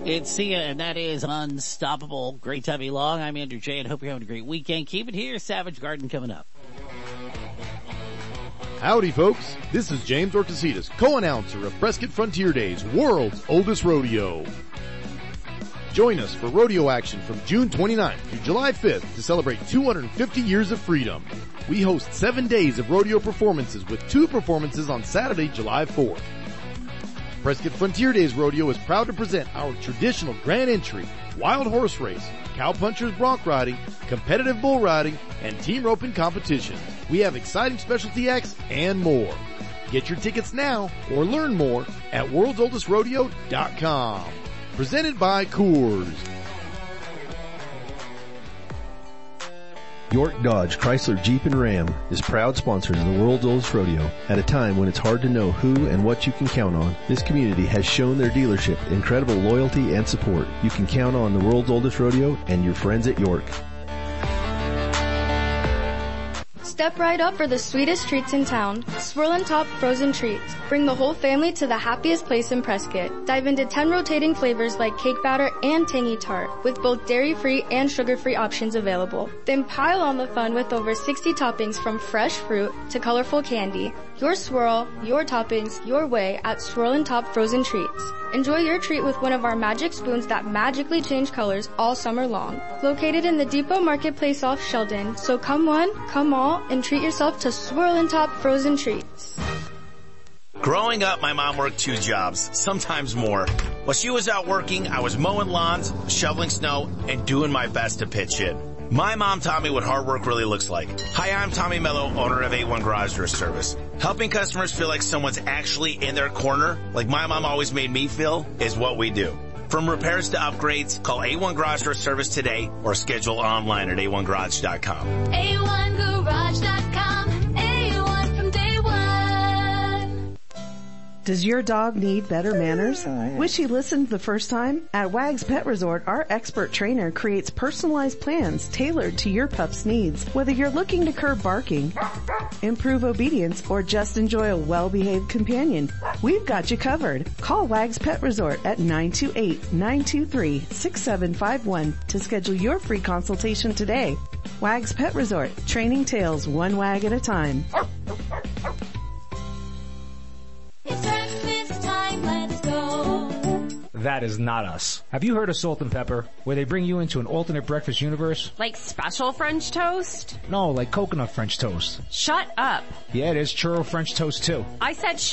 It's Sia, and that is Unstoppable. Great to have you along. I'm Andrew J, and hope you're having a great weekend. Keep it here. Savage Garden coming up. Howdy, folks. This is James Orcasitas, co-announcer of Prescott Frontier Days, world's oldest rodeo. Join us for rodeo action from June 29th through July 5th to celebrate 250 years of freedom. We host 7 days of rodeo performances with 2 performances on Saturday, July 4th. Prescott Frontier Days Rodeo is proud to present our traditional grand entry, wild horse race, cowpunchers bronc riding, competitive bull riding, and team roping competitions. We have exciting specialty acts and more. Get your tickets now or learn more at worldsoldestrodeo.com. Presented by Coors. York Dodge, Chrysler, Jeep, and Ram is proud sponsors of the world's oldest rodeo. At a time when it's hard to know who and what you can count on, this community has shown their dealership incredible loyalty and support. You can count on the world's oldest rodeo and your friends at York. Step right up for the sweetest treats in town. Swirlin' Top Frozen Treats. Bring the whole family to the happiest place in Prescott. Dive into 10 rotating flavors like cake batter and tangy tart, with both dairy-free and sugar-free options available. Then pile on the fun with over 60 toppings from fresh fruit to colorful candy. Your swirl, your toppings, your way at Swirlin' Top Frozen Treats. Enjoy your treat with one of our magic spoons that magically change colors all summer long. Located in the Depot Marketplace off Sheldon, so come one, come all, and treat yourself to Swirlin' Top Frozen Treats. Growing up, my mom worked 2 jobs, sometimes more. While she was out working, I was mowing lawns, shoveling snow, and doing my best to pitch in. My mom taught me what hard work really looks like. Hi, I'm Tommy Mello, owner of A1 Garage Door Service. Helping customers feel like someone's actually in their corner, like my mom always made me feel, is what we do. From repairs to upgrades, call A1 Garage Door Service today or schedule online at a1garage.com. A1garage.com. A1 from day one. Does your dog need better manners? Wish he listened the first time? At Wags Pet Resort, our expert trainer creates personalized plans tailored to your pup's needs. Whether you're looking to curb barking, improve obedience, or just enjoy a well-behaved companion, we've got you covered. Call Wags Pet Resort at 928-923-6751 to schedule your free consultation today. Wags Pet Resort, training tails one wag at a time. It's breakfast time, let's go. That is not us. Have you heard of Salt and Pepper, where they bring you into an alternate breakfast universe? Like special French toast? No, like coconut French toast. Shut up. Yeah, there's churro French toast too. I said